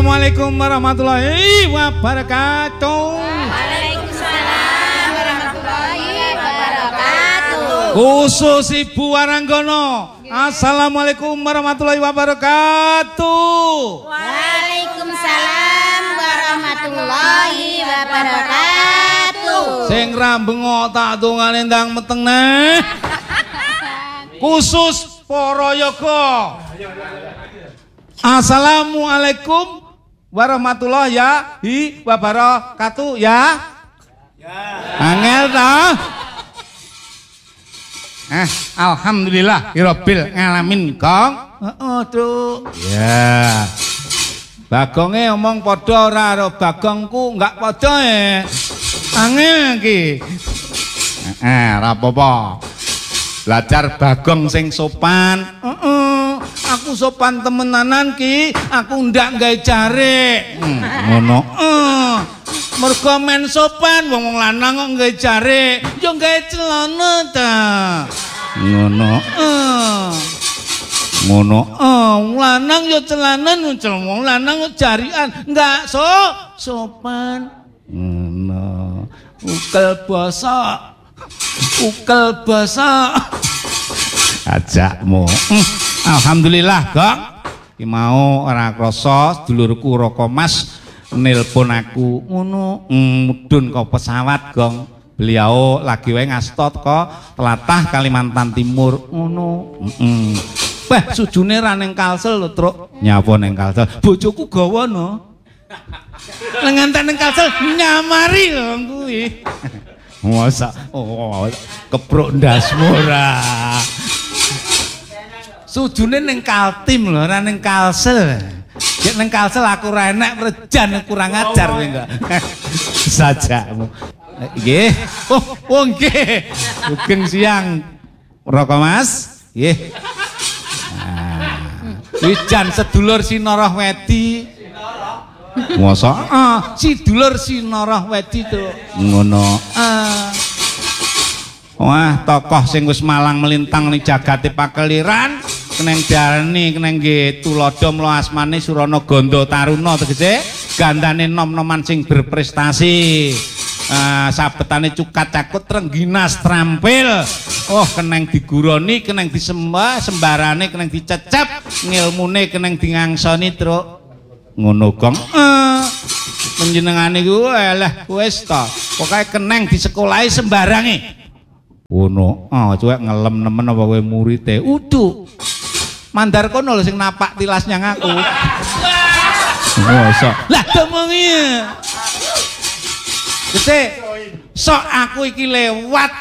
Assalamualaikum warahmatullahi wabarakatuh. Waalaikumsalam warahmatullahi wabarakatuh. Khusus Ibu Waranggono. Assalamualaikum warahmatullahi wabarakatuh. Waalaikumsalam warahmatullahi wabarakatuh. Sing rambengok tak tungane ndang meteng neh. Khusus para yoga. Assalamualaikum warahmatullahi wabarakatuh ya. Angel ta? Alhamdulillah rabbil alamin, Kong. Heeh, Truk. Ya. Bagonge omong padha ora karo bagongku, enggak padha angel iki. Ora apa-apa. Belajar bagong sing sopan. Aku sopan temenanan ki, aku ndak gawe jare. Ngono. Mergo men sopan wong lanang kok gawe jare, yo gawe celana ta. Ngono. Ngono. Wong lanang yo celanan, wong lanang jarian, enggak sopan. Ngono. Ukel basa. Ukel basa. Ajakmu. Alhamdulillah, Gong. Ki mau ora krasa sedulurku Roko Mas nelpon aku ngono, mudhun ke pesawat, Gong. Beliau lagi wae ngasta teko tlatah Kalimantan Timur ngono. Wah, sujune ra ning Kalsel lho, Truk. Nyapa ning Kalsel? Bojoku gawa no. Lenganten ning Kalsel nyamari lho kuwi. Masa kepruk ndasmu ora. Sujune ning Kaltim lho, ora ning Kalsel. Nek ning Kalsel aku ora enek rejan kurang ajar kowe enggak. Sajakmu. Nggih. Oh nggih. Sugeng siang. Roko Mas. Nggih. Wijan sedulur Sinoroh Wedi. Masa? Si dulur Sinoroh Wedi to. Ngono. Wah, tokoh sing wis malang melintang ning jagate pakeliran. Keneng diarani keneng nggih tuladha mula asmane Surana Ganda Taruna tegese gandane nom-noman sing berprestasi. Sabetane cukat cakut rengginas trampil. Oh, keneng diguroni, keneng disembah, sembarane keneng dicecep, ngilmune keneng dingangsoni, Truk. Ngono, Gong. Panjenengane ku eleh wis ta. Pokoke keneng disekolahi sembarange. Ngono. Cuek ngelem nemen apa kowe murite. Uduk. Mandar kono lho sing napak tilas nyang aku. Mosok. Lah domongi. Gede. Sok aku iki lewat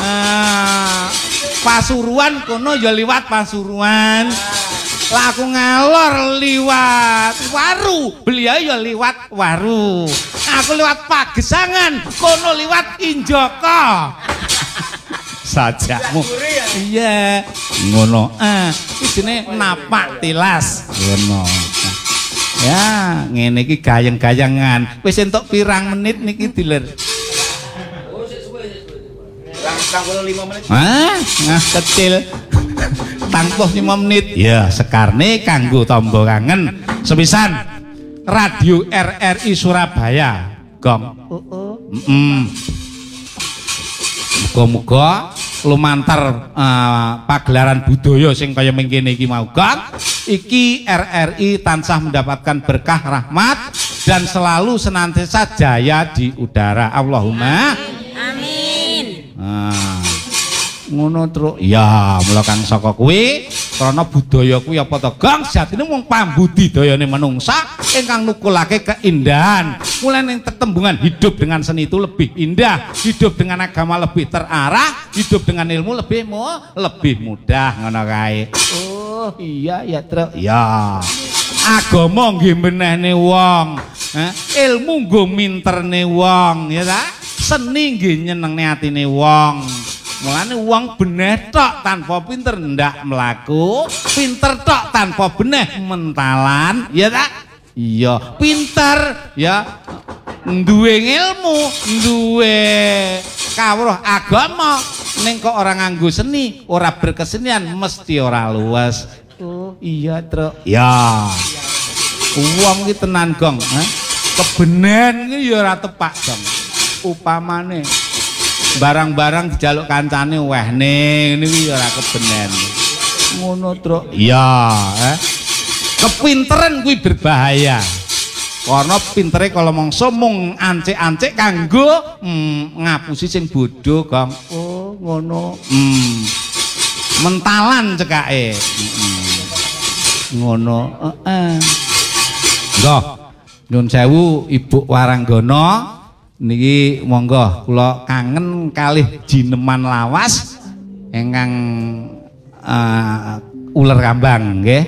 Pasuruan kono ya liwat Pasuruan. Lah aku ngalor liwat Waru, beliau ya liwat Waru. Aku liwat Pagesangan, kono liwat Injoko. Sajakmu. Iya, ngono. Isine napak tilas. Ngono. Ya, ngene iki gayeng-gayengan. Wis entuk pirang menit niki diler. Oh, sik suwe. 35 menit. Kecil. Tangpuh 5 menit. Ya, sekarne kanggo tamba kangen sepisan Radio RRI Surabaya, Gong. Muga-muga lumantar pagelaran budaya sing kaya mengkene iki mau, Gong. Iki RRI tansah mendapatkan berkah rahmat dan selalu senantiasa jaya di udara. Allahumma amin. Ngono, Truk. Ya, mula kang saka kuwi krana budaya kuwi apa to, Gong? Sejatine wong pambudidayane manungsa ingkang nukulake keindahan. Mulai ning tetembungan hidup dengan seni itu lebih indah, hidup dengan agama lebih terarah, hidup dengan ilmu lebih mudah, ngono kae. Oh, iya ya, Truk. Ya. Agama nggih menehne wong, ilmu nggo minterne wong, ya ta? Seni nggih nyenengne atine wong. Mulane wong beneh tok tanpa pinter ndak mlaku, pinter tok tanpa beneh mentalan, ya tak? Iya, pinter ya duwe ilmu, duwe kawruh agama, ning kok ora nganggo seni, ora berkesenian mesti ora luwes. Oh, iya, Truk. Ya. Wong iki tenan Gong, kebenen iki ya ora tepak Gong. Upamane barang-barang dijaluk kancane wehne ngene iki ya ora kebenen. Ngono, Truk. Iya, kepinteran kuwi berbahaya. Karena pintere kalau mongso mung ancik-ancik kanggo ngapusi sing bodho, Gong. Oh, ngono. Mentalan cekake. Ngono. Nggih. Nyun sewu Ibu Waranggana niki monggo kula kangen kalih jineman lawas ingkang uler kambang nggih.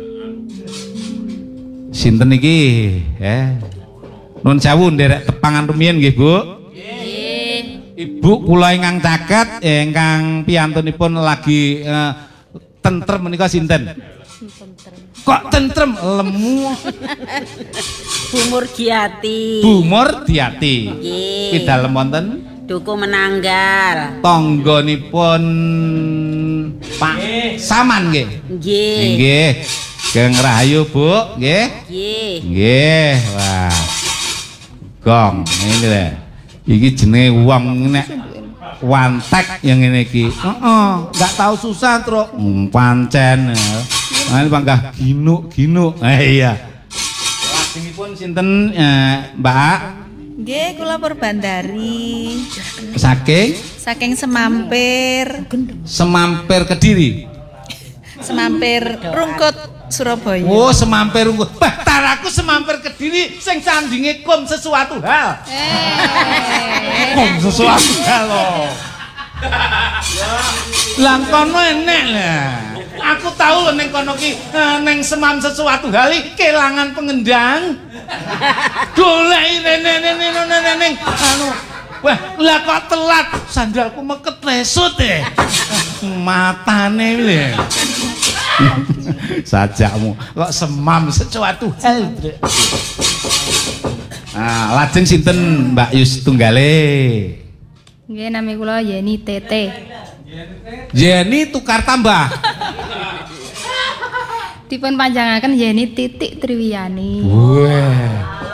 Sinten iki? Nun sewu nderek tepangan rumiyin nggih, Bu. Nggih. Ibu kula ingkang caket ingkang piyantunipun lagi tentrem menika sinten? Kok tentrem lemu? Bu Murdiati. Bu Murdiati. Nggih. Pidalem wonten? Duku Menanggal. Tangganipun Pak Saman nggih. Nggih. Nggih. Geng Rahayu, Bu, nggih. Nggih. Nggih, wah. Gong, ini lho. Iki jenenge wong nek wantek yang ngene iki. Heeh, enggak tahu susah, Truk. Pancen. Mane panggah ginuk-ginuk. Iya. Lajengipun sinten, Mbak? Nggih, kula Purbandari. Saking Semampir. Semampir Kediri. Semampir Rungkut Surabaya. Oh, Semampir Rungkut. Bahtar aku Semampir Kediri sing sandinge kum sesuatu hal. Kum sesuatu hal loh. Lah kono enek lah. Aku tahu lho ning kono ki ning Semam sesuatu hal iki kelangan pengendang. Golek rene anu. Wah, lah kok telat sandalku meket lesut matane lho. Sajakmu kok Semam sesuatu hal. Ah, lajeng sinten Mbak Yus tunggale? Nggih, nami kula Yeni Tete. Yeni tukar tambah. Dipun panjangaken Yeni Titik Triwiyani. Wah.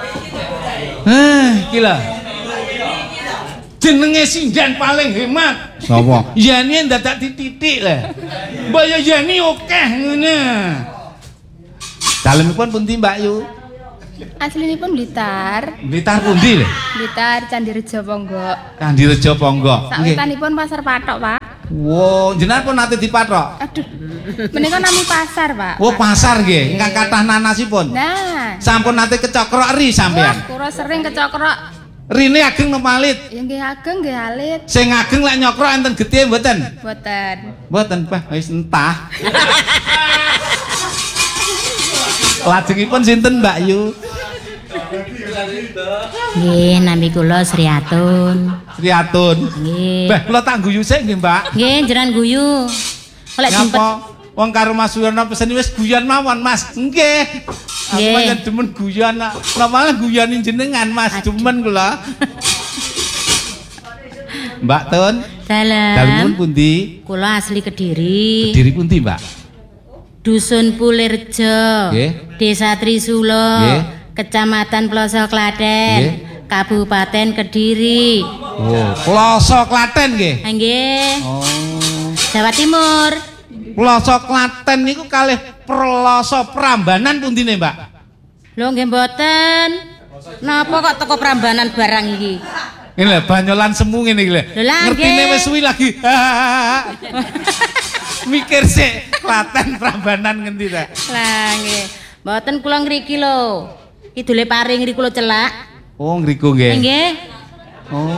Gila. Jenenge sindan paling hemat. Sapa? Yeni ndadak titik lah. Mbak Yeni akeh ngene. Dalemipun pundi Mbak Yu? Aslinipun Blitar. Blitar pundi lho? Blitar Candirejo Ponggok. Candirejo Ponggok. Nggih. Sawetanipun Pasar Patok, Pak. Wow, jenengan pun nate dipatok. Aduh. Menika nami pasar, Pak. Oh, pasar nggih, ingkang kathah nanasipun. Nah. Sampun nate kecokrok ri sampean. Wah, kula sering kecokrok. Rine ageng nomalit. Ya nggih ageng nggih alit. Sing ageng lek nyokrok enten gedhe mboten? Mboten. Mboten, Pak, wis entah. Lajengipun sinten Mbak Yu? Nggih, nami kula Sriatun. Sriatun. Nggih. Beh, kula tak guyu sik nggih, Mbak. Nggih, njenengan guyu. Oleh jempet. Ngapa? Wong karo Mas Wiono pesen wis guyon mawon, Mas. Nggih. Aku Nggih. pancen demen guyon. Lah malah guyoni jenengan, Mas. Demen kula. Mbak Tun. Dalem pundi? Kula asli Kediri. Kediri pundi, Mbak? Dusun Pulirjo. Nggih. Desa Trisulo. Nggih. Kecamatan Ploso Klaten. Nggih. Kabupaten Kediri. Oh, Ploso Klaten nggih. Nggih. Oh. Jawa Timur. Ploso Klaten niku kalih Ploso Prambanan pundine, Mbak? Lho nggih mboten. Napa kok teko Prambanan barang iki? Ini lho banyolan semu ngene iki lho. Lho lah, Ngertine nggih. wis suwi lagi. Mikir sik Klaten Prambanan ngendi ta? Lah nggih. Mboten kula ngriki lho. Kidule Pari ngriki kula celak. Oh, ngriku nggih. Nggih. Oh.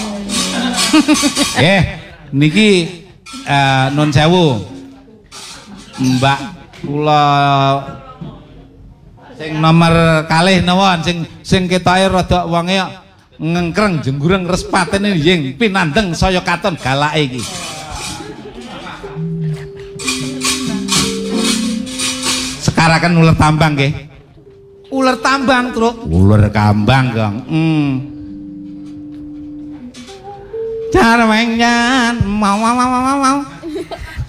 Niki nun sewu. Mbak kula sing nomor kalih nawon sing ketoke rada wonge ngengkreng jenggureng respatene ying pinandeng saya katon galake iki. Sekaraken uler tambang nggih. Uler tambang, Truk. Uler kambang, Kang. Carwengan mau